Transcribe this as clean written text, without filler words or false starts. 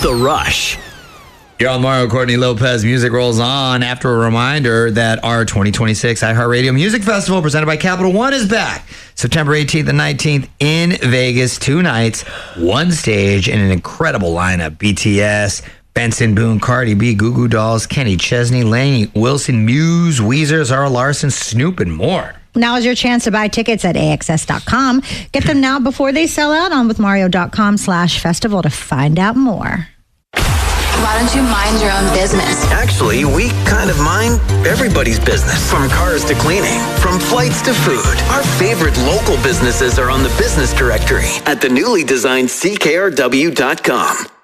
The Rush. You're on Mario Courtney Lopez. Music rolls on after a reminder that our 2026 iHeartRadio Music Festival presented by Capital One is back. September 18th and 19th in Vegas. 2 nights, 1 stage, and an incredible lineup. BTS, Benson Boone, Cardi B, Goo Goo Dolls, Kenny Chesney, Lainey Wilson, Muse, Weezer, Zara Larson, Snoop, and more. Now is your chance to buy tickets at AXS.com. Get them now before they sell out on withmario.com/festival to find out more. Why don't you mind your own business? Actually, we kind of mind everybody's business. From cars to cleaning, from flights to food. Our favorite local businesses are on the business directory at the newly designed CKRW.com.